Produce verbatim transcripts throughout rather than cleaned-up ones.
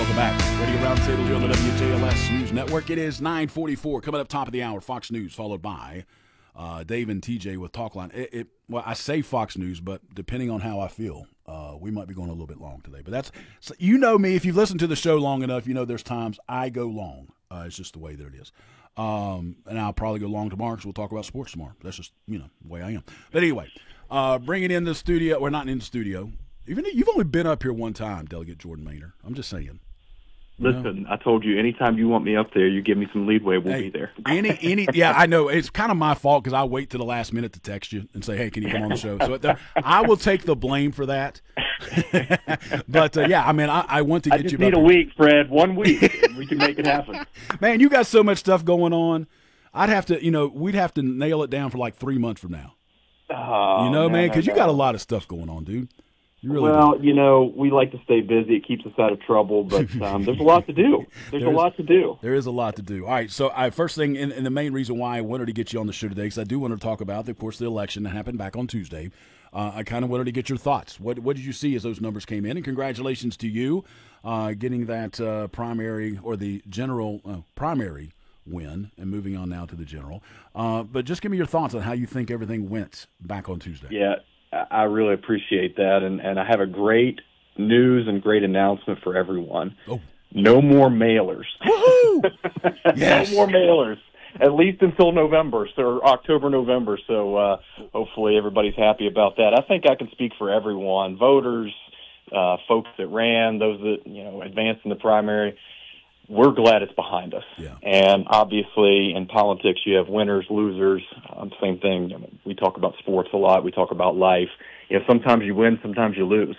Welcome back. Radio Roundtable here on the W J L S News Network. It is nine forty-four. Coming up top of the hour, Fox News, followed by uh, Dave and T J with Talkline. It, it, well, I say Fox News, but depending on how I feel, uh, we might be going a little bit long today. But that's so you know me. If you've listened to the show long enough, you know there's times I go long. Uh, it's just the way that it is. Um, and I'll probably go long tomorrow because we'll talk about sports tomorrow. That's just, you know, the way I am. But anyway, uh, bringing in the studio, or not in the studio. Even you've only been up here one time, Delegate Jordan Maynor. I'm just saying. Listen, I told you, anytime you want me up there, you give me some leadway, we'll hey, be there. any, any, yeah, I know. It's kind of my fault because I wait to the last minute to text you and say, hey, can you come on the show? So the, I will take the blame for that. But, uh, yeah, I mean, I, I want to get I just you need a week, Fred, one week, and we can make it happen. Man, you got so much stuff going on. I'd have to, you know, we'd have to nail it down for like three months from now. Oh, you know, no, man, because no, you got no. a lot of stuff going on, dude. You really well, do. you know, we like to stay busy. It keeps us out of trouble, but um, there's a lot to do. There's, there's a lot to do. There is a lot to do. All right, so I, first thing, and, and the main reason why I wanted to get you on the show today, because I do want to talk about, of course, the election that happened back on Tuesday. Uh, I kind of wanted to get your thoughts. What what did you see as those numbers came in? And congratulations to you uh, getting that uh, primary or the general uh, primary win and moving on now to the general. Uh, but just give me your thoughts on how you think everything went back on Tuesday. Yeah. I really appreciate that, and, and I have a great news and great announcement for everyone. Oh. No more mailers. Woohoo! Yes. No more mailers, at least until November, so or October, November. So uh, hopefully everybody's happy about that. I think I can speak for everyone, voters, uh, folks that ran, those that you know advanced in the primary. We're glad it's behind us. Yeah. And obviously in politics you have winners, losers, um, same thing. I mean, we talk about sports a lot. We talk about life. You know, sometimes you win, sometimes you lose.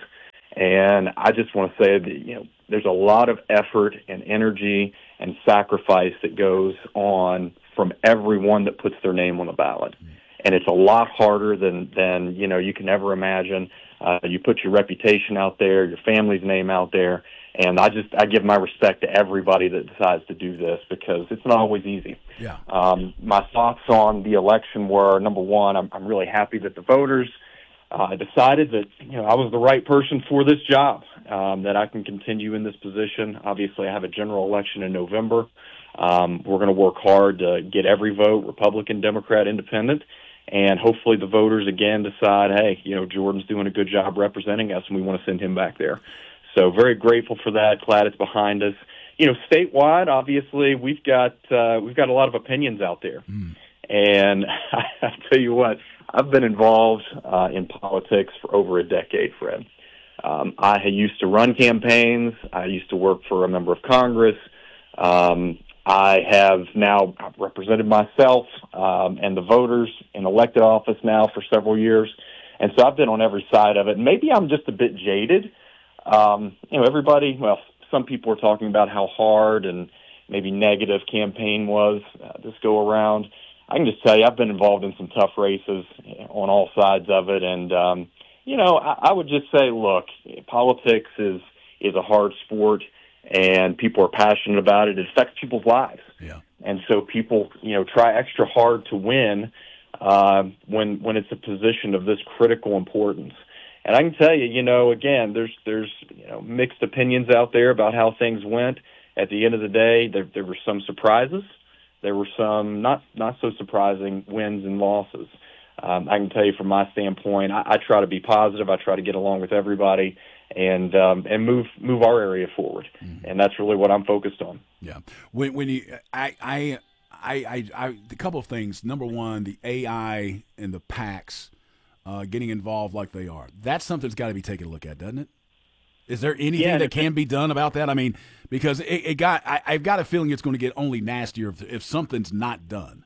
And I just want to say that, you know, there's a lot of effort and energy and sacrifice that goes on from everyone that puts their name on the ballot. Mm. And it's a lot harder than, than you know, you can ever imagine. Uh, you put your reputation out there, your family's name out there. And I just I give my respect to everybody that decides to do this because it's not always easy. Yeah. Um, my thoughts on the election were, number one, I'm, I'm really happy that the voters uh, decided that you know I was the right person for this job, um, that I can continue in this position. Obviously, I have a general election in November. Um, we're going to work hard to get every vote, Republican, Democrat, Independent, and hopefully the voters again decide, hey, you know, Jordan's doing a good job representing us, and we want to send him back there. So very grateful for that. Glad it's behind us. You know, statewide, obviously, we've got uh, we've got a lot of opinions out there, mm. and I, I tell you what, I've been involved uh, in politics for over a decade, Fred. Um, I used to run campaigns. I used to work for a member of Congress. Um, I have now represented myself um, and the voters in elected office now for several years, and so I've been on every side of it. And maybe I'm just a bit jaded. Um, you know, everybody, well, some people are talking about how hard and maybe negative campaign was uh, this go around. I can just tell you, I've been involved in some tough races on all sides of it. And, um, you know, I, I would just say, look, politics is, is a hard sport and people are passionate about it. It affects people's lives. Yeah. And so people, you know, try extra hard to win uh, when, when it's a position of this critical importance. And I can tell you, you know, again, there's there's you know mixed opinions out there about how things went. At the end of the day, there there were some surprises. There were some not not so surprising wins and losses. Um, I can tell you from my standpoint, I, I try to be positive. I try to get along with everybody and um, and move move our area forward. Mm-hmm. And that's really what I'm focused on. Yeah. When when you I I I I, I a couple of things. Number one, the A I and the PACs. Uh, getting involved like they are. That's something that's got to be taken a look at, doesn't it? Is there anything yeah, that can be done about that? I mean, because it, it got, I, I've got a feeling it's going to get only nastier if, if something's not done.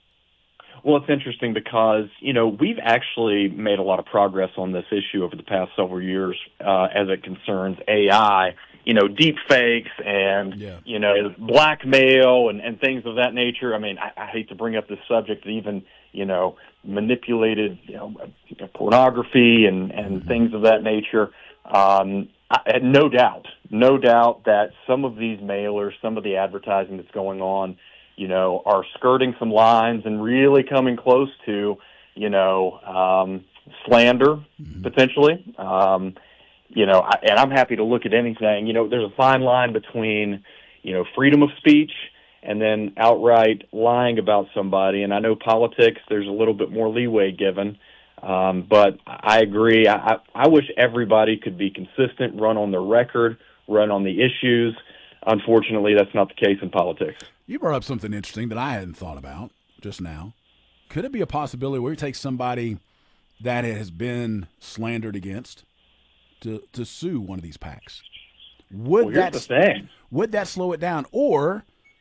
Well, it's interesting because, you know, we've actually made a lot of progress on this issue over the past several years uh, as it concerns A I, you know, deep fakes and, yeah. you know, blackmail and, and things of that nature. I mean, I, I hate to bring up this subject, even, you know, manipulated, you know, pornography and, and mm-hmm. things of that nature. Um, I, no doubt, no doubt that some of these mailers, some of the advertising that's going on, you know, are skirting some lines and really coming close to, you know, um, slander, mm-hmm. potentially. Um, you know, I, and I'm happy to look at anything. You know, there's a fine line between, you know, freedom of speech and then outright lying about somebody. And I know politics, there's a little bit more leeway given. Um, but I agree. I, I, I wish everybody could be consistent, run on their record, run on the issues. Unfortunately, that's not the case in politics. You brought up something interesting that I hadn't thought about just now. Could it be a possibility where you take somebody that has been slandered against to, to sue one of these PACs? Would well, here's that the thing. Would that slow it down, or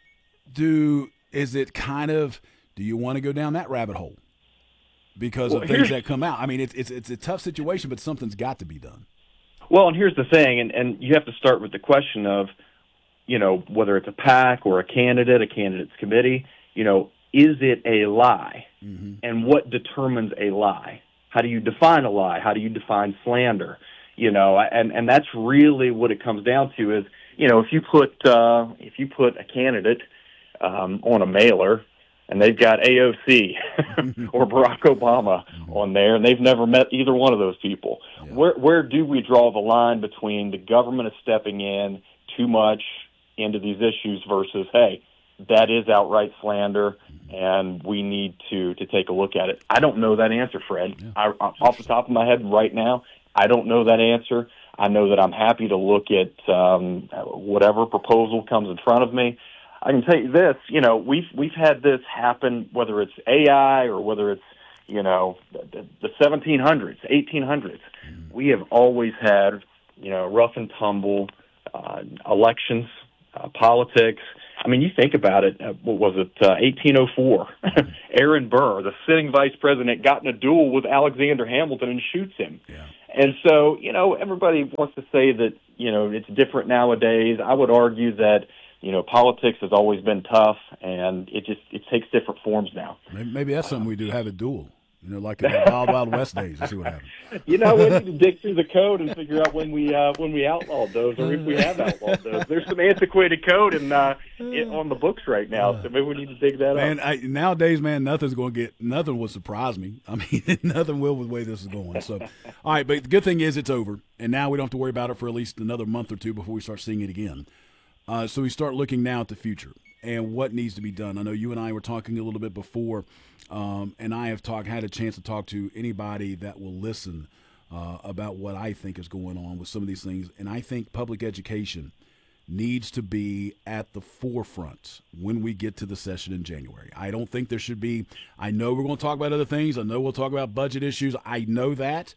do is it kind of do you want to go down that rabbit hole because well, of things that come out? I mean, it's it's it's a tough situation, but something's got to be done. Well, and here's the thing, and and you have to start with the question of, you know, whether it's a PAC or a candidate, a candidates committee, you know, is it a lie? Mm-hmm. And what determines a lie? How do you define a lie? How do you define slander? You know, and, and that's really what it comes down to is, you know, if you put uh, if you put a candidate um, on a mailer and they've got A O C or Barack Obama mm-hmm. on there, and they've never met either one of those people, yeah. where where do we draw the line between the government is stepping in too much into these issues versus, hey, that is outright slander, and we need to, to take a look at it? I don't know that answer, Fred. Yeah. I, off the top of my head right now, I don't know that answer. I know that I'm happy to look at um, whatever proposal comes in front of me. I can tell you this, you know, we've we've had this happen, whether it's A I or whether it's, you know, the, the seventeen hundreds, eighteen hundreds. Mm. We have always had, you know, rough and tumble uh, elections, uh, politics. I mean, you think about it, uh, what was it, uh, eighteen oh four? Aaron Burr, the sitting vice president, got in a duel with Alexander Hamilton and shoots him. Yeah. And so, you know, everybody wants to say that, you know, it's different nowadays. I would argue that, you know, politics has always been tough, and it just it takes different forms now. Maybe, maybe that's something we do, have a duel. You know, like in the Wild Wild West days, to see what happens. You know, we need to dig through the code and figure out when we uh, when we outlawed those, or if we have outlawed those. There's some antiquated code in, uh, in on the books right now, so maybe we need to dig that man, up. I, nowadays, man, nothing's going to get nothing will surprise me. I mean, nothing will with the way this is going. So, all right, but the good thing is it's over, and now we don't have to worry about it for at least another month or two before we start seeing it again. Uh, so we start looking now at the future and what needs to be done. I know you and I were talking a little bit before, um, and I have talked, had a chance to talk to anybody that will listen uh, about what I think is going on with some of these things. And I think public education needs to be at the forefront when we get to the session in January. I don't think there should be, I know we're going to talk about other things. I know we'll talk about budget issues. I know that,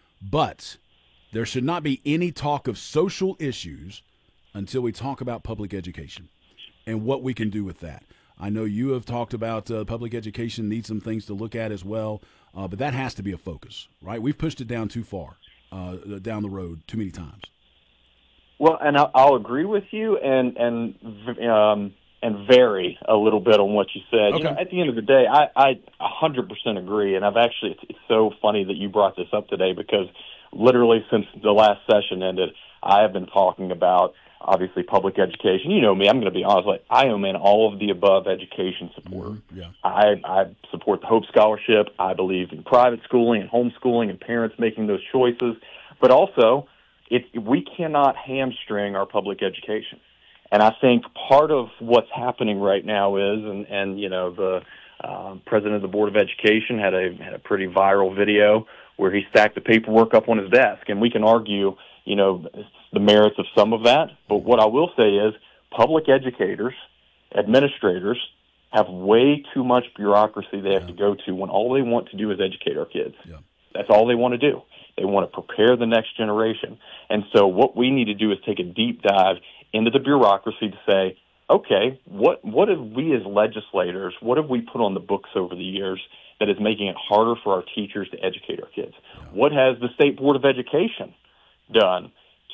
but there should not be any talk of social issues until we talk about public education and what we can do with that. I know you have talked about uh, public education needs some things to look at as well, uh, but that has to be a focus, right? We've pushed it down too far, uh, down the road too many times. Well, and I'll, I'll agree with you and and um, and vary a little bit on what you said. Okay. You know, at the end of the day, I, I one hundred percent agree, and I've actually, it's, it's so funny that you brought this up today because literally since the last session ended, I have been talking about obviously public education. You know me, I'm going to be honest, like I am an all of the above education supporter. Mm-hmm. Yeah. I, I support the Hope Scholarship. I believe in private schooling and homeschooling and parents making those choices. But also, it, we cannot hamstring our public education. And I think part of what's happening right now is, and, and you know, the uh, president of the Board of Education had a had a pretty viral video where he stacked the paperwork up on his desk. And we can argue, you know, the merits of some of that. But what I will say is public educators, administrators have way too much bureaucracy they have yeah. to go to when all they want to do is educate our kids. Yeah. That's all they want to do. They want to prepare the next generation. And so what we need to do is take a deep dive into the bureaucracy to say, okay, what, what have we as legislators, what have we put on the books over the years that is making it harder for our teachers to educate our kids? Yeah. What has the State Board of Education done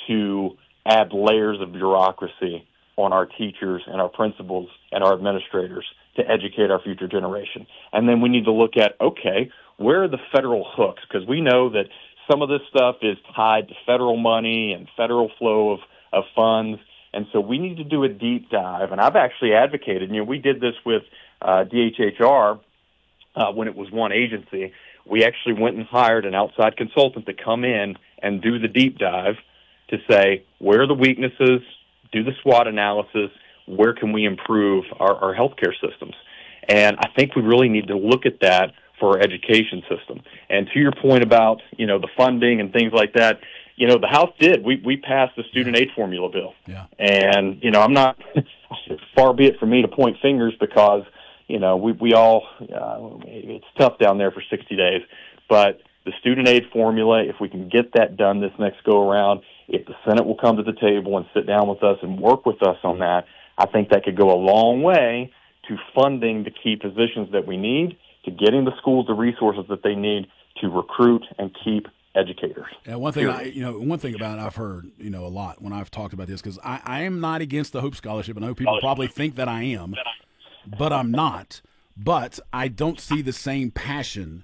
to add layers of bureaucracy on our teachers and our principals and our administrators to educate our future generation? And then we need to look at, okay, where are the federal hooks? Because we know that some of this stuff is tied to federal money and federal flow of, of funds. And so we need to do a deep dive. And I've actually advocated, you know, we did this with uh, D H H R uh, when it was one agency. We actually went and hired an outside consultant to come in and do the deep dive to say, where are the weaknesses, do the SWOT analysis, where can we improve our, our healthcare systems? And I think we really need to look at that for our education system. And to your point about, you know, the funding and things like that, you know, the House did. We we passed the student aid formula bill. Yeah. And, you know, I'm not, far be it from me to point fingers because, you know, we, we all, uh, it's tough down there for sixty days. But the student aid formula, if we can get that done this next go-around, if the Senate will come to the table and sit down with us and work with us on that, I think that could go a long way to funding the key positions that we need, to getting the schools the resources that they need to recruit and keep educators. Yeah, one thing I, you know, one thing about it I've heard, you know, a lot when I've talked about this, because I, I am not against the Hope Scholarship. I know people probably think that I am, but I'm not. But I don't see the same passion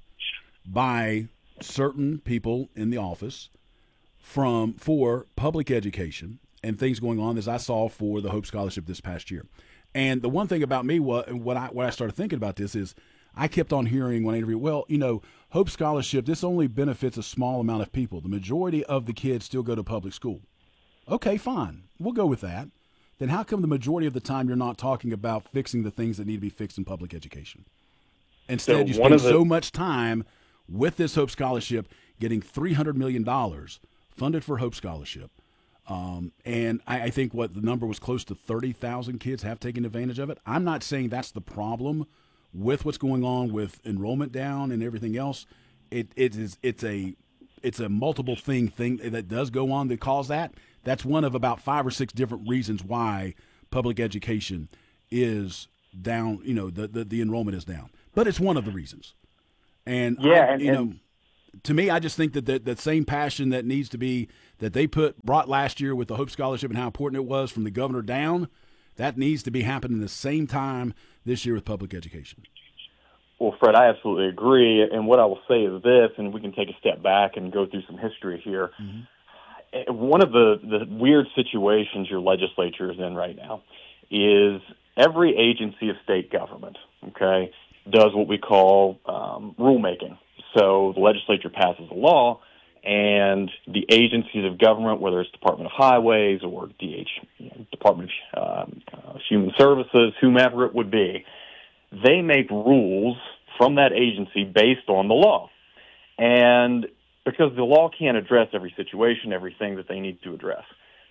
by certain people in the office from for public education and things going on as I saw for the Hope Scholarship this past year. And the one thing about me, what what I what I started thinking about this is, I kept on hearing when I interviewed, well, you know, Hope Scholarship, this only benefits a small amount of people. The majority of the kids still go to public school. Okay, fine. We'll go with that. Then how come the majority of the time you're not talking about fixing the things that need to be fixed in public education? Instead, So you one spend of the- so much time with this Hope Scholarship getting three hundred million dollars funded for Hope Scholarship. Um, and I, I think what the number was close to thirty thousand kids have taken advantage of it. I'm not saying that's the problem with what's going on with enrollment down and everything else. It it is it's a it's a multiple thing thing that does go on that cause that. That's one of about five or six different reasons why public education is down. You know, the the, the enrollment is down, but it's one of the reasons. And Yeah, I, and, you and know, to me, I just think that the, that same passion that needs to be that they put brought last year with the Hope Scholarship and how important it was from the governor down, that needs to be happening the same time this year with public education. Well, Fred, I absolutely agree. And what I will say is this, and we can take a step back and go through some history here. Mm-hmm. One of the, the weird situations your legislature is in right now is every agency of state government, okay, does what we call um, rulemaking. So the legislature passes a law, and the agencies of government, whether it's Department of Highways or D H, you know, Department of um, uh, Human Services, whomever it would be, they make rules from that agency based on the law. And because the law can't address every situation, everything that they need to address.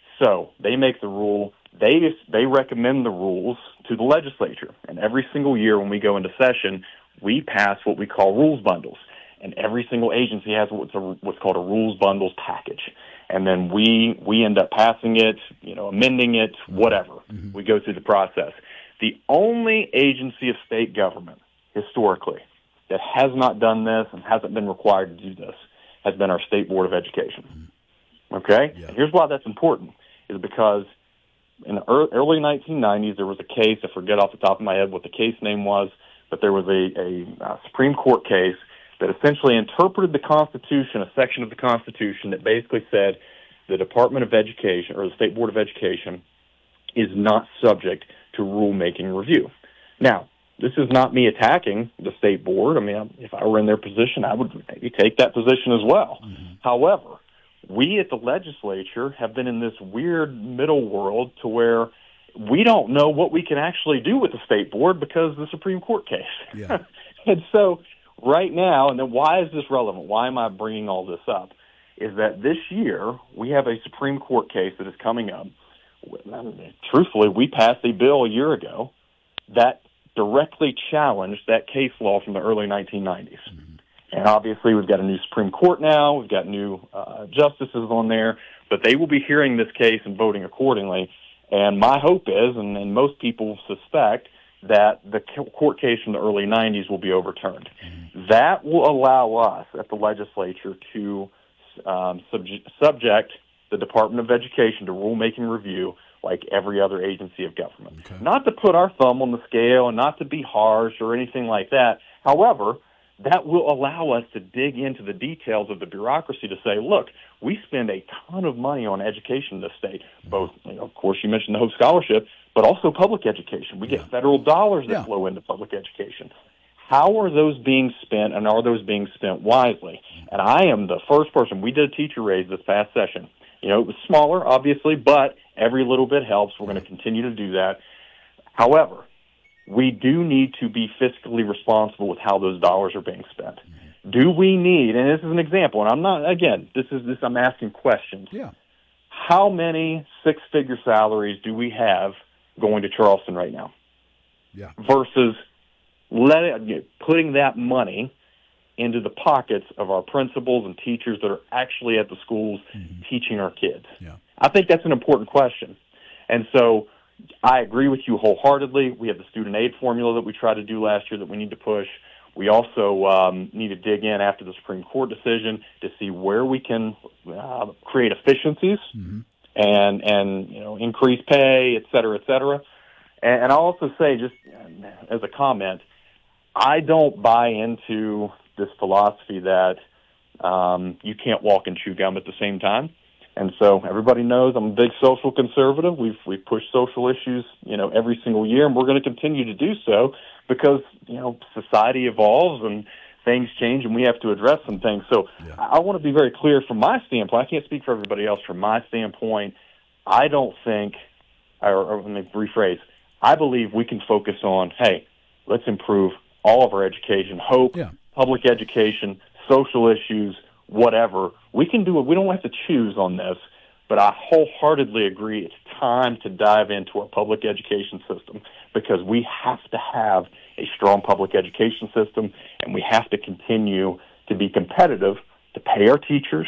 So they make the rule, they just, they recommend the rules to the legislature. And every single year when we go into session, we pass what we call rules bundles. And every single agency has what's, a, what's called a rules bundles package. And then we we end up passing it, you know, amending it, whatever. Mm-hmm. We go through the process. The only agency of state government, historically, that has not done this and hasn't been required to do this has been our State Board of Education. Okay? Yeah. And here's why that's important, is because in the early nineteen nineties, there was a case, I forget off the top of my head what the case name was, but there was a, a, a Supreme Court case that essentially interpreted the Constitution, a section of the Constitution that basically said the Department of Education or the State Board of Education is not subject to rulemaking review. Now, this is not me attacking the State Board. I mean, if I were in their position, I would maybe take that position as well. Mm-hmm. However, we at the legislature have been in this weird middle world to where we don't know what we can actually do with the State Board because of the Supreme Court case. Yeah. And so right now, and then why is this relevant? Why am I bringing all this up? Is that this year we have a Supreme Court case that is coming up. Truthfully, we passed a bill a year ago that directly challenged that case law from the early nineteen nineties. Mm-hmm. And obviously we've got a new Supreme Court now. We've got new uh, justices on there, but they will be hearing this case and voting accordingly. And my hope is, and, and most people suspect, that the court case from the early nineties will be overturned. Mm-hmm. That will allow us at the legislature to um, subject, subject the Department of Education to rulemaking review like every other agency of government. Okay. Not to put our thumb on the scale and not to be harsh or anything like that. However, that will allow us to dig into the details of the bureaucracy to say, look, we spend a ton of money on education in this state, both, you know, of course, you mentioned the Hope Scholarship, but also public education. We get yeah. federal dollars that yeah. flow into public education. How are those being spent, and are those being spent wisely? And I am the first person. We did a teacher raise this past session. You know, it was smaller, obviously, but every little bit helps. We're going to continue to do that. However, we do need to be fiscally responsible with how those dollars are being spent. Mm-hmm. Do we need, and this is an example, and I'm not, again, this is this, I'm asking questions. Yeah. How many six-figure salaries do we have going to Charleston right now? Yeah. Versus let it, putting that money into the pockets of our principals and teachers that are actually at the schools mm-hmm. teaching our kids. Yeah. I think that's an important question. And so I agree with you wholeheartedly. We have the student aid formula that we tried to do last year that we need to push. We also um, need to dig in after the Supreme Court decision to see where we can uh, create efficiencies mm-hmm. and, and you know increase pay, et cetera, et cetera. And, and I'll also say, just as a comment, I don't buy into this philosophy that um, you can't walk and chew gum at the same time. And so everybody knows I'm a big social conservative. We've we've pushed social issues, you know, every single year, and we're going to continue to do so because, you know, society evolves and things change, and we have to address some things. So yeah. I, I want to be very clear from my standpoint. I can't speak for everybody else. From my standpoint, I don't think, or, or let me rephrase, I believe we can focus on, hey, let's improve all of our education, hope, yeah. public education, social issues, whatever. We can do it. We don't have to choose on this, but I wholeheartedly agree it's time to dive into our public education system because we have to have a strong public education system, and we have to continue to be competitive to pay our teachers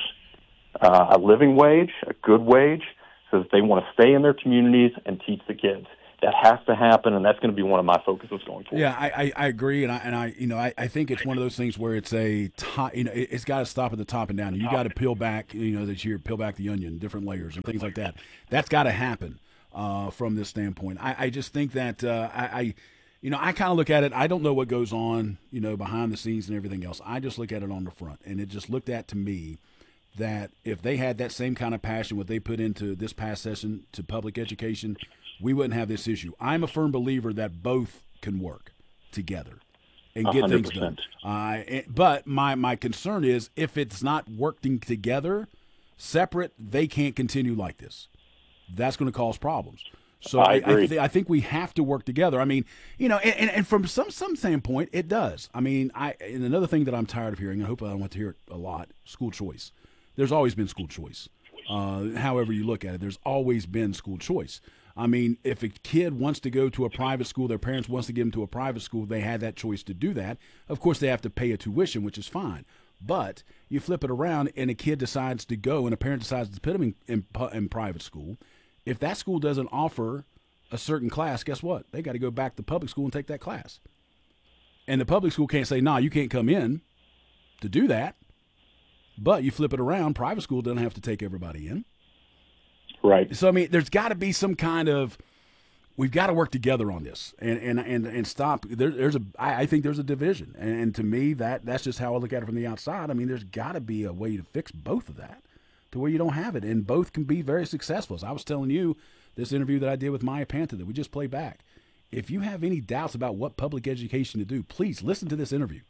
uh, a living wage, a good wage, so that they want to stay in their communities and teach the kids. That has to happen, and that's going to be one of my focuses going forward. Yeah, I, I, I agree, and I and I you know I, I think it's one of those things where it's a top, you know it, it's got to stop at the top and down. You got to peel back, you know, this year peel back the onion, different layers and things like that. That's got to happen uh, from this standpoint. I, I just think that uh, I, I, you know, I kind of look at it. I don't know what goes on, you know, behind the scenes and everything else. I just look at it on the front, and it just looked at to me that if they had that same kind of passion what they put into this past session to public education, we wouldn't have this issue. I'm a firm believer that both can work together and get one hundred percent things done. Uh, but my, my concern is if it's not working together, separate, they can't continue like this. That's going to cause problems. So I, I, agree. I, th- I think we have to work together. I mean, you know, and, and from some some standpoint, it does. I mean, I and another thing that I'm tired of hearing, and I hope I don't want to hear it a lot, school choice. There's always been school choice. Uh, however you look at it, there's always been school choice. I mean, if a kid wants to go to a private school, their parents wants to get them to a private school, they had that choice to do that. Of course, they have to pay a tuition, which is fine. But you flip it around and a kid decides to go and a parent decides to put them in, in, in private school. If that school doesn't offer a certain class, guess what? They got to go back to public school and take that class. And the public school can't say, nah, you can't come in to do that. But you flip it around, private school doesn't have to take everybody in. Right. So, I mean, there's got to be some kind of – we've got to work together on this and and, and, and stop. There, there's a I, I think there's a division. And, and to me, that that's just how I look at it from the outside. I mean, there's got to be a way to fix both of that to where you don't have it. And both can be very successful. As I was telling you, this interview that I did with Maya Panther that we just played back, if you have any doubts about what public education to do, please listen to this interview.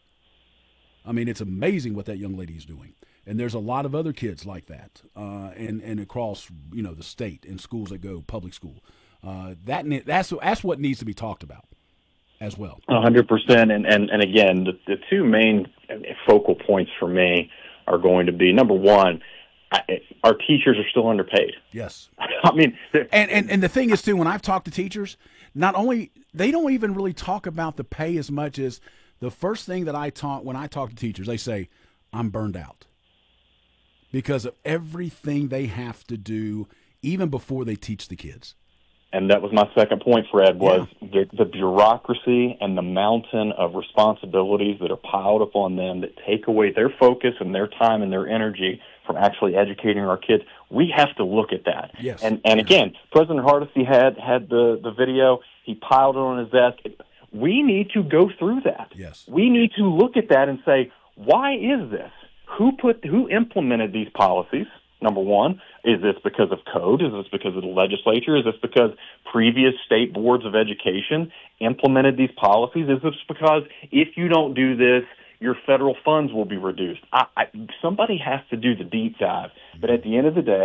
I mean, it's amazing what that young lady is doing. And there's a lot of other kids like that, uh, and and across you know the state in schools that go public school. Uh, that that's that's what needs to be talked about as well. A hundred percent. And and and again, the, the two main focal points for me are going to be number one, I, our teachers are still underpaid. Yes, I mean, and, and and the thing is too, when I've talked to teachers, not only they don't even really talk about the pay as much as the first thing that I talk when I talk to teachers, they say, "I'm burned out." Because of everything they have to do, even before they teach the kids. And that was my second point, Fred, was yeah. the, the bureaucracy and the mountain of responsibilities that are piled upon them that take away their focus and their time and their energy from actually educating our kids. We have to look at that. Yes. And and again, President Hardesty had, had the, the video. He piled it on his desk. We need to go through that. Yes. We need to look at that and say, why is this? Who put who implemented these policies? Number one, is this because of code? Is this because of the legislature? Is this because previous state boards of education implemented these policies? Is this because if you don't do this, your federal funds will be reduced? I, I, somebody has to do the deep dive. But at the end of the day,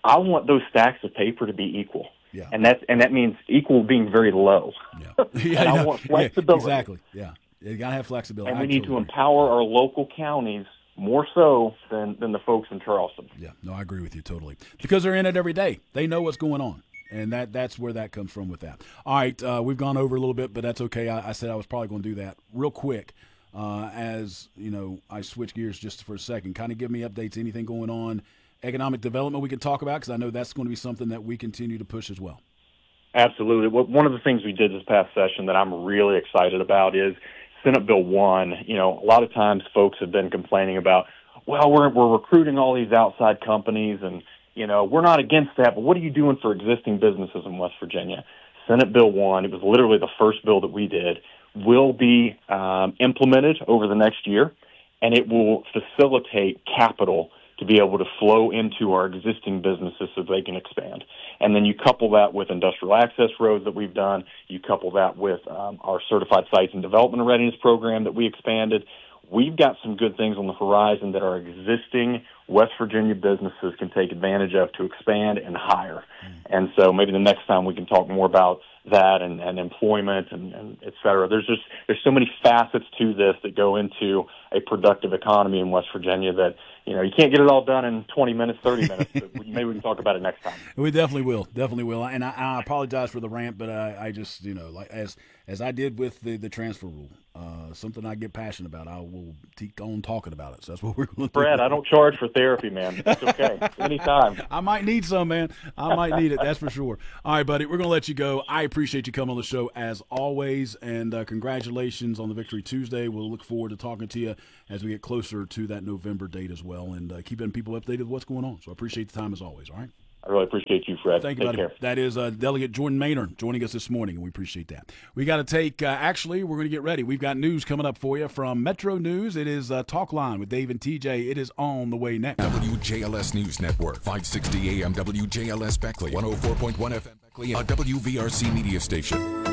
I want those stacks of paper to be equal. Yeah. And that's and that means equal being very low. Yeah. yeah and I no, want flexibility. Yeah, exactly. Yeah. You got to have flexibility. And we I need totally to empower our local counties more so than, than the folks in Charleston. Yeah. No, I agree with you totally. Because they're in it every day. They know what's going on. And that that's where that comes from with that. All right, uh, we've gone over a little bit, but that's okay. I, I said I was probably going to do that real quick. Uh, as you know, I switch gears just for a second. Kind of give me updates, anything going on, economic development we can talk about, because I know that's going to be something that we continue to push as well. Absolutely. Well, one of the things we did this past session that I'm really excited about is Senate Bill one. You know, a lot of times folks have been complaining about, well, we're we're recruiting all these outside companies, and you know, we're not against that, but what are you doing for existing businesses in West Virginia? Senate Bill one, it was literally the first bill that we did, will be um, implemented over the next year, and it will facilitate capital to be able to flow into our existing businesses so they can expand. And then you couple that with industrial access roads that we've done. You couple that with um, our Certified Sites and Development Readiness Program that we expanded. We've got some good things on the horizon that our existing West Virginia businesses can take advantage of to expand and hire. Mm. And so maybe the next time we can talk more about that and, and employment and, and et cetera. There's just there's so many facets to this that go into a productive economy in West Virginia that, you know, you can't get it all done in twenty minutes, thirty minutes. But maybe we can talk about it next time. We definitely will. Definitely will. And I, I apologize for the rant, but I, I just, you know, like as as I did with the, the transfer rule, uh, something I get passionate about, I will keep on talking about it. So that's what we're going to do. Brad, I don't charge for therapy, man. It's okay. Anytime. I might need some, man. I might need it. That's for sure. All right, buddy. We're going to let you go. I appreciate you coming on the show as always, and uh, congratulations on the Victory Tuesday. We'll look forward to talking to you as we get closer to that November date as well, and uh, keeping people updated with what's going on. So I appreciate the time as always. All right. I really appreciate you, Fred. Thank you, Take buddy. care. That is uh, Delegate Jordan Maynard joining us this morning, and we appreciate that. We got to take, uh, actually, we're going to get ready. We've got news coming up for you from Metro News. It is uh, Talk Line with Dave and T J. It is on the way next. W J L S News Network, five sixty A M W J L S Beckley, one oh four point one F M Beckley, a W V R C media station.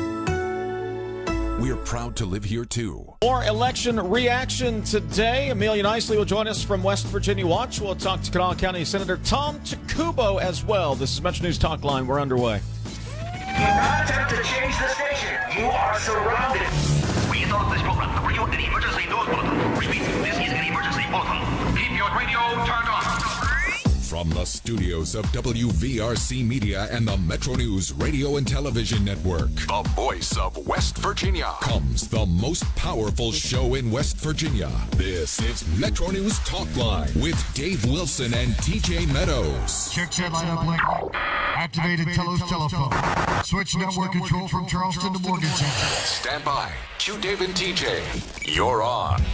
We're proud to live here, too. More election reaction today. Amelia Nicely will join us from West Virginia Watch. We'll talk to Kanawha County Senator Tom Takubo as well. This is Metro News Talk Line. We're underway. Do not attempt to change the station. You are surrounded. We interrupt this program to bring you an emergency news bulletin. Repeat, this is an emergency bulletin. Keep your radio turned on. From the studios of W V R C Media and the Metro News Radio and Television Network, the voice of West Virginia, comes the most powerful show in West Virginia. This is Metro News Talk Line with Dave Wilson and T J Meadows. Check set lineup link. Activated Telos telephone. Switch network control from Charleston to Morgantown. Stand by. Cue Dave and T J. You're on.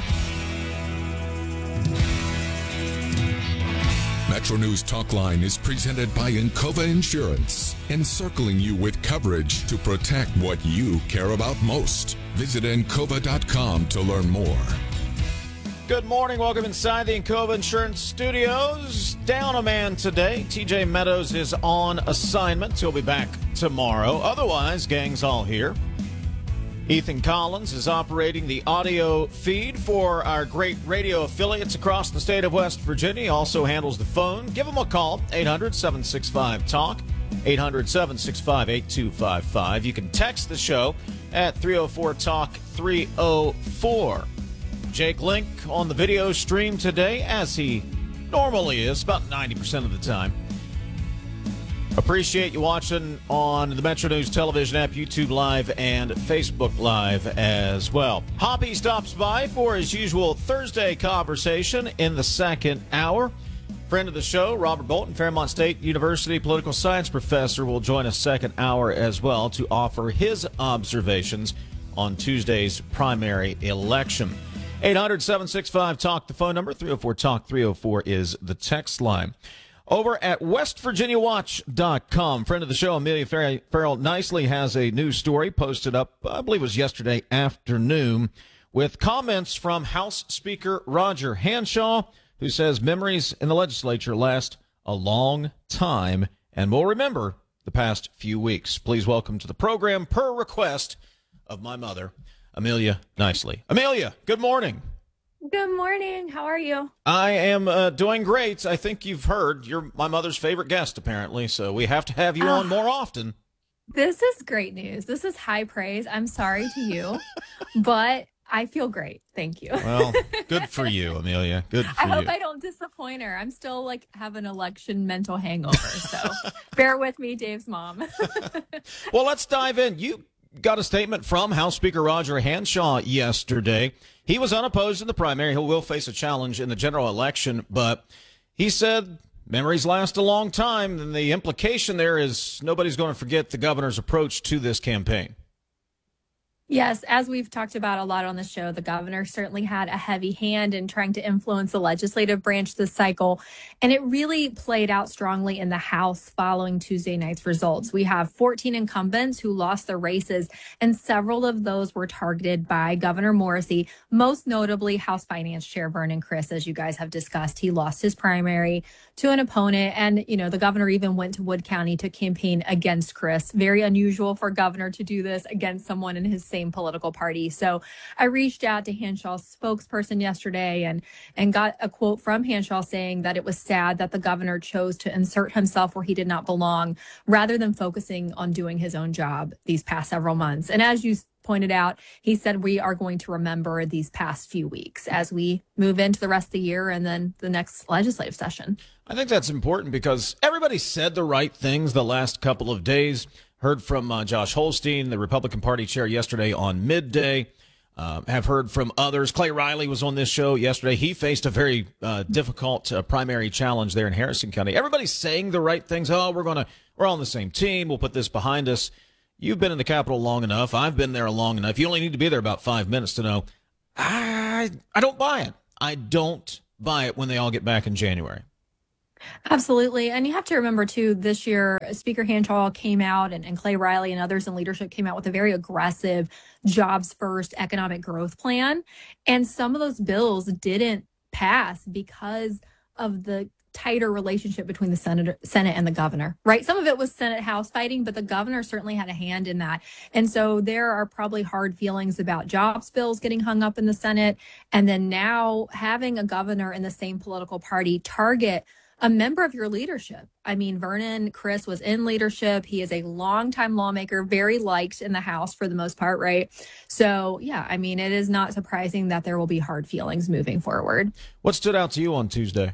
Metro News Talk Line is presented by Encova Insurance, encircling you with coverage to protect what you care about most. Visit Encova dot com to learn more. Good morning. Welcome inside the Encova Insurance Studios. Down a man today. T J Meadows is on assignment. He'll be back tomorrow. Otherwise, gang's all here. Ethan Collins is operating the audio feed for our great radio affiliates across the state of West Virginia. He also handles the phone. Give him a call, eight hundred, seven six five, talk, eight hundred, seven six five, eight two five five. You can text the show at three oh four talk, three oh four. Jake Link on the video stream today, as he normally is, about ninety percent of the time. Appreciate you watching on the Metro News television app, YouTube Live, and Facebook Live as well. Hoppy stops by for his usual Thursday conversation in the second hour. Friend of the show, Robert Bolton, Fairmont State University political science professor, will join us second hour as well to offer his observations on Tuesday's primary election. eight hundred, seven six five, talk, the phone number. three oh four talk, three oh four is the text line. Over at west virginia watch dot com, friend of the show, Amelia Farrell Nicely, has a news story posted up, I believe it was yesterday afternoon, with comments from House Speaker Roger Hanshaw, who says memories in the legislature last a long time and will remember the past few weeks. Please welcome to the program, per request of my mother, Amelia Nicely. Amelia, good morning. Good morning. How are you? I am uh, doing great. I think you've heard you're my mother's favorite guest, apparently, so we have to have you Uh, on more often. this is great news. This is high praise. I'm sorry to you, but I feel great. Thank you. Well, good for you, Amelia. Good for I hope you. I don't disappoint her. I'm still like have an election mental hangover, so bear with me, Dave's mom. Well, let's dive in. You got a statement from House Speaker Roger Hanshaw yesterday. He was unopposed in the primary. He will face a challenge in the general election, but he said memories last a long time, and the implication there is nobody's going to forget the governor's approach to this campaign. Yes, as we've talked about a lot on the show, the governor certainly had a heavy hand in trying to influence the legislative branch this cycle. And it really played out strongly in the House following Tuesday night's results. We have fourteen incumbents who lost their races, and several of those were targeted by Governor Morrisey, most notably House Finance Chair Vernon Criss, as you guys have discussed. He lost his primary to an opponent. And, you know, the governor even went to Wood County to campaign against Criss. Very unusual for a governor to do this against someone in his same political party. So I reached out to Hanshaw's spokesperson yesterday and and got a quote from Hanshaw saying that it was sad that the governor chose to insert himself where he did not belong rather than focusing on doing his own job these past several months. And as you pointed out, he said we are going to remember these past few weeks as we move into the rest of the year and then the next legislative session. I think that's important because everybody said the right things the last couple of days. Heard from uh, Josh Holstein, the Republican Party chair, yesterday on midday. Uh, have heard from others. Clay Riley was on this show yesterday. He faced a very uh, difficult uh, primary challenge there in Harrison County. Everybody's saying the right things. Oh, we're gonna we're on the same team. We'll put this behind us. You've been in the Capitol long enough. I've been there long enough. You only need to be there about five minutes to know. I I don't buy it. I don't buy it when they all get back in January. Absolutely. And you have to remember, too, this year, Speaker Hanshaw came out and, and Clay Riley and others in leadership came out with a very aggressive jobs first economic growth plan. And some of those bills didn't pass because of the tighter relationship between the Senate, Senate and the governor, right? Some of it was Senate House fighting, but the governor certainly had a hand in that. And so there are probably hard feelings about jobs bills getting hung up in the Senate. And then now having a governor in the same political party target a member of your leadership. I mean, Vernon Criss was in leadership. He is a longtime lawmaker, very liked in the House for the most part, right? So, yeah, I mean, it is not surprising that there will be hard feelings moving forward. What stood out to you on Tuesday?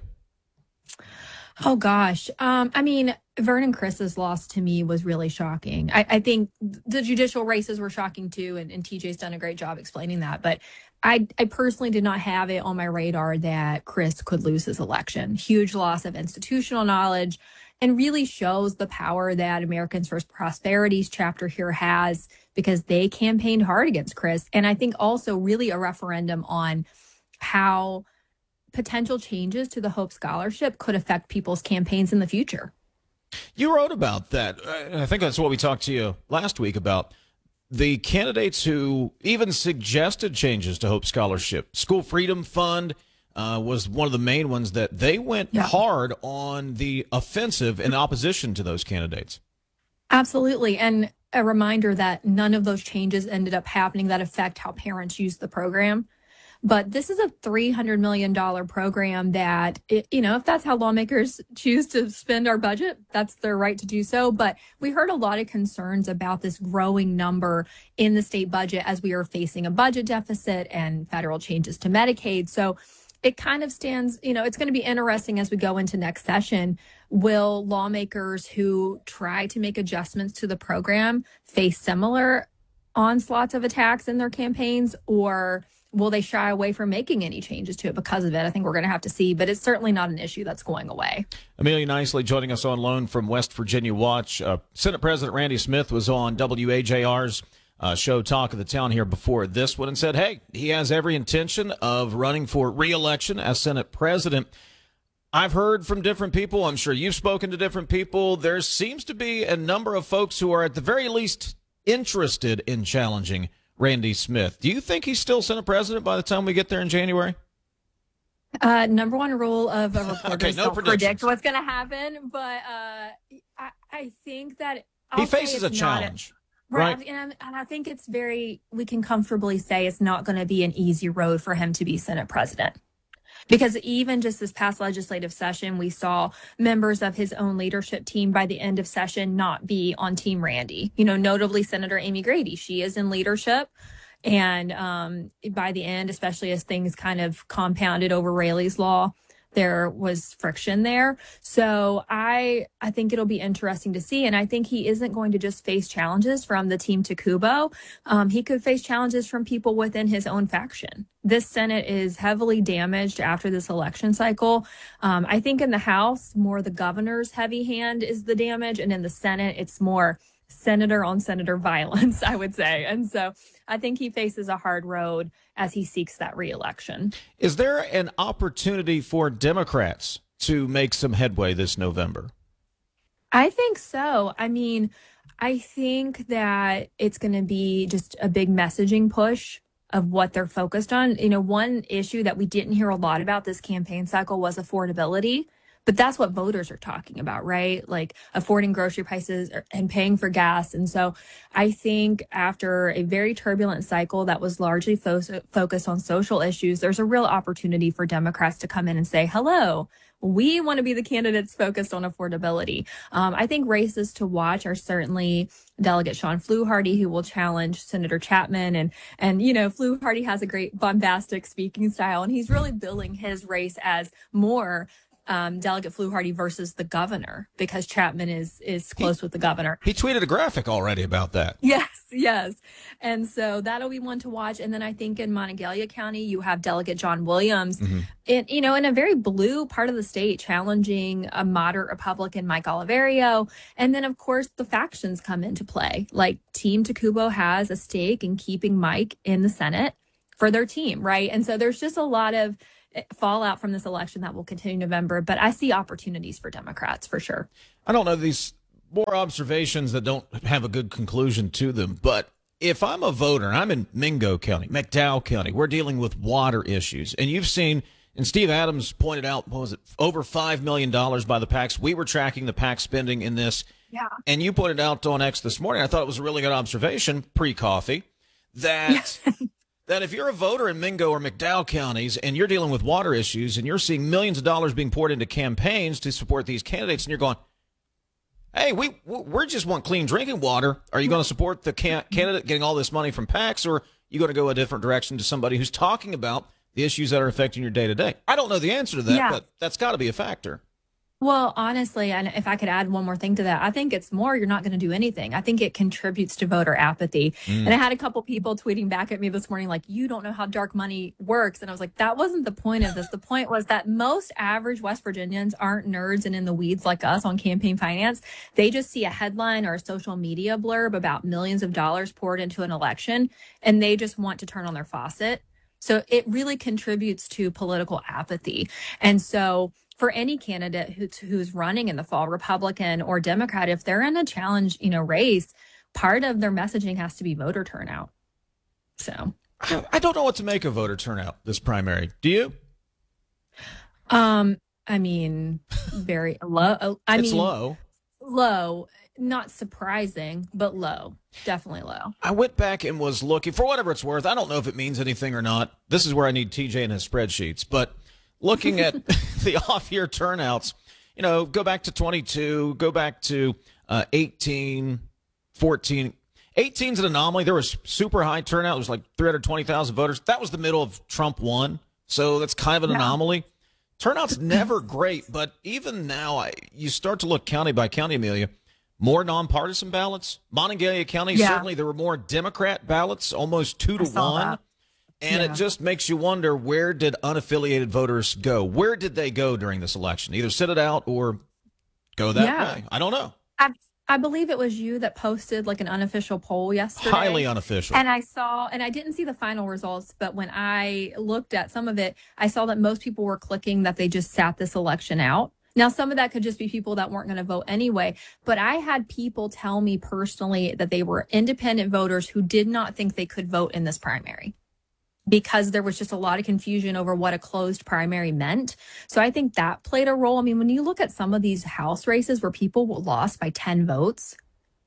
Oh, gosh. Um, I mean, Vernon Criss's loss to me was really shocking. I, I think the judicial races were shocking too, and, and T J's done a great job explaining that. But I, I personally did not have it on my radar that Criss could lose his election. Huge loss of institutional knowledge and really shows the power that Americans for Prosperity's chapter here has because they campaigned hard against Criss. And I think also really a referendum on how potential changes to the Hope Scholarship could affect people's campaigns in the future. You wrote about that. I think that's what we talked to you last week about. The candidates who even suggested changes to Hope Scholarship. School Freedom Fund uh, was one of the main ones that they went yeah. hard on the offensive in opposition to those candidates. Absolutely. And a reminder that none of those changes ended up happening that affect how parents use the program. But this is a three hundred million dollars program that, it, you know, if that's how lawmakers choose to spend our budget, that's their right to do so. But we heard a lot of concerns about this growing number in the state budget as we are facing a budget deficit and federal changes to Medicaid. So it kind of stands, you know, it's going to be interesting as we go into next session. Will lawmakers who try to make adjustments to the program face similar onslaughts of attacks in their campaigns, or will they shy away from making any changes to it because of it? I think we're going to have to see, but it's certainly not an issue that's going away. Amelia Nicely joining us on loan from West Virginia Watch. Uh, Senate President Randy Smith was on W A J R's uh, show Talk of the Town here before this one and said, hey, he has every intention of running for re-election as Senate President. I've heard from different people. I'm sure you've spoken to different people. There seems to be a number of folks who are at the very least interested in challenging Randy Smith. Do you think he's still Senate President by the time we get there in January? Uh, number one rule of a reporter okay, is no don't predict what's going to happen. But uh, I, I think that I'll he faces a not challenge. Right. right? And, and I think it's very, we can comfortably say it's not going to be an easy road for him to be Senate president. Because even just this past legislative session, we saw members of his own leadership team by the end of session not be on Team Randy. You know, notably Senator Amy Grady. She is in leadership. And um, by the end, especially as things kind of compounded over Rayleigh's Law, there was friction there. So I I think it'll be interesting to see. And I think he isn't going to just face challenges from the team Takubo. Um, he could face challenges from people within his own faction. This Senate is heavily damaged after this election cycle. Um, I think in the House, more the governor's heavy hand is the damage. And in the Senate, it's more senator on senator violence, I would say. And so I think he faces a hard road as he seeks that reelection. Is there an opportunity for Democrats to make some headway this November? I think so. I mean, I think that it's going to be just a big messaging push of what they're focused on. You know, one issue that we didn't hear a lot about this campaign cycle was affordability. But that's what voters are talking about, right? Like affording grocery prices and paying for gas. And so I think after a very turbulent cycle that was largely fo- focused on social issues, there's a real opportunity for Democrats to come in and say, hello, we want to be the candidates focused on affordability. Um, I think races to watch are certainly Delegate Sean Fluharty, who will challenge Senator Chapman. And, and you know, Fluharty has a great bombastic speaking style, and he's really billing his race as more Um, Delegate Fluharty versus the governor, because Chapman is is close he, with the governor. He tweeted a graphic already about that. Yes, yes. And so that'll be one to watch. And then I think in Monongalia County, you have Delegate John Williams, mm-hmm. in, you know, in a very blue part of the state, challenging a moderate Republican, Mike Oliverio. And then, of course, the factions come into play. Like Team Takubo has a stake in keeping Mike in the Senate for their team, right? And so there's just a lot of fallout from this election that will continue in November, but I see opportunities for Democrats for sure. I don't know, these more observations that don't have a good conclusion to them, but if I'm a voter, I'm in Mingo County, McDowell County, we're dealing with water issues, and you've seen, and Steve Adams pointed out, what was it, over five million dollars by the PACs. We were tracking the PAC spending in this, yeah. And you pointed out on X this morning, I thought it was a really good observation, pre-coffee, that... that if you're a voter in Mingo or McDowell counties and you're dealing with water issues and you're seeing millions of dollars being poured into campaigns to support these candidates and you're going, hey, we we just want clean drinking water. Are you going to support the can- candidate getting all this money from PACs, or are you going to go a different direction to somebody who's talking about the issues that are affecting your day-to-day? I don't know the answer to that, yeah. But that's got to be a factor. Well, honestly, and if I could add one more thing to that, I think it's more you're not going to do anything. I think it contributes to voter apathy. Mm. And I had a couple people tweeting back at me this morning, like, you don't know how dark money works. And I was like, that wasn't the point of this. The point was that most average West Virginians aren't nerds and in the weeds like us on campaign finance. They just see a headline or a social media blurb about millions of dollars poured into an election, and they just want to turn on their faucet. So it really contributes to political apathy. And so for any candidate who, who's running in the fall, Republican or Democrat, if they're in a challenge, you know, race, part of their messaging has to be voter turnout. So I don't know what to make of voter turnout this primary. Do you? Um, I mean, very low. I it's mean, low. Low. Not surprising, but low. Definitely low. I went back and was looking, for whatever it's worth. I don't know if it means anything or not. This is where I need T J and his spreadsheets. But looking at the off-year turnouts, you know, go back to twenty-two, go back to uh, eighteen, fourteen. eighteen's an anomaly. There was super high turnout. It was like three hundred twenty thousand voters. That was the middle of Trump won. So that's kind of an yeah. anomaly. Turnout's never great, but even now, I, you start to look county by county, Amelia. More nonpartisan ballots. Monongalia County, yeah. certainly there were more Democrat ballots, almost two to one. That. And yeah. it just makes you wonder, where did unaffiliated voters go? Where did they go during this election? Either sit it out or go that yeah. way. I don't know. I, I believe it was you that posted like an unofficial poll yesterday. Highly unofficial. And I saw, and I didn't see the final results, but when I looked at some of it, I saw that most people were clicking that they just sat this election out. Now, some of that could just be people that weren't going to vote anyway, but I had people tell me personally that they were independent voters who did not think they could vote in this primary because there was just a lot of confusion over what a closed primary meant. So I think that played a role. I mean, when you look at some of these House races where people lost by ten votes,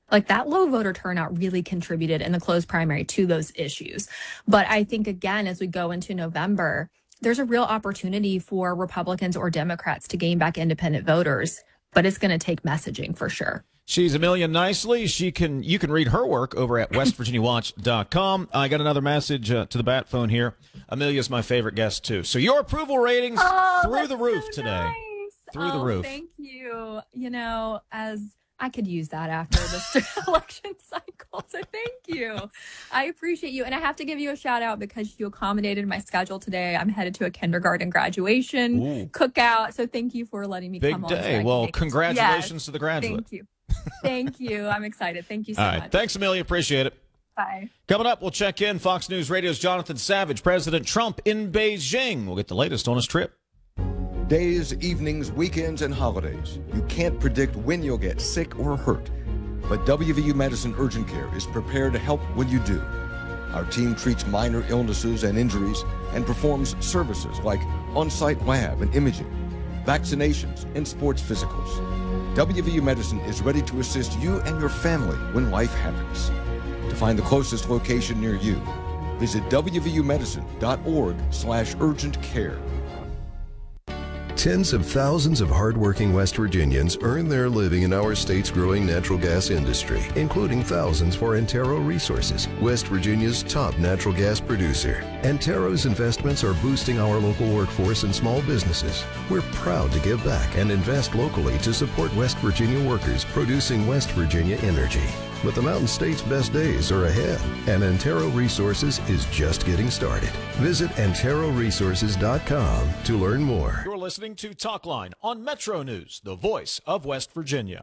Like that low voter turnout really contributed in the closed primary to those issues. But I think, again, as we go into November, there's a real opportunity for Republicans or Democrats to gain back independent voters, but it's going to take messaging for sure. She's Amelia Nicely. She can you can read her work over at west virginia watch dot com. I got another message uh, to the bat phone here. Amelia's my favorate guest, too. So your approval ratings oh, through the roof so today. Nice. Through oh, the roof. Thank you. You know, as I could use that after this election cycle. So thank you. I appreciate you. And I have to give you a shout out because you accommodated my schedule today. I'm headed to a kindergarten graduation Ooh. cookout. So thank you for letting me Big come on. day. So well, congratulations yes, to the graduate. Thank you. Thank you. I'm excited. Thank you so All right. much. Thanks, Amelia. Appreciate it. Bye. Coming up, we'll check in. Fox News Radio's Jonathan Savage, President Trump in Beijing. We'll get the latest on his trip. Days, evenings, weekends, and holidays. You can't predict when you'll get sick or hurt. But W V U Medicine Urgent Care is prepared to help when you do. Our team treats minor illnesses and injuries and performs services like on-site lab and imaging, vaccinations, and sports physicals. W V U Medicine is ready to assist you and your family when life happens. To find the closest location near you, visit w v u medicine dot org slash urgent care. Tens of thousands of hardworking West Virginians earn their living in our state's growing natural gas industry, including thousands for Antero Resources, West Virginia's top natural gas producer. Antero's investments are boosting our local workforce and small businesses. We're proud to give back and invest locally to support West Virginia workers producing West Virginia energy. But the Mountain State's best days are ahead, and Antero Resources is just getting started. Visit antero resources dot com to learn more. You're listening to Talkline on Metro News, the voice of West Virginia.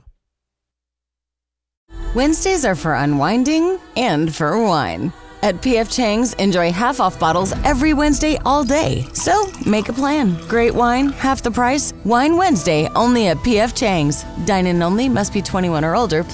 Wednesdays are for unwinding and for wine. At P F Chang's, enjoy half-off bottles every Wednesday all day. So, make a plan. Great wine, half the price. Wine Wednesday, only at P F Chang's. Dine-in only, must be twenty-one or older.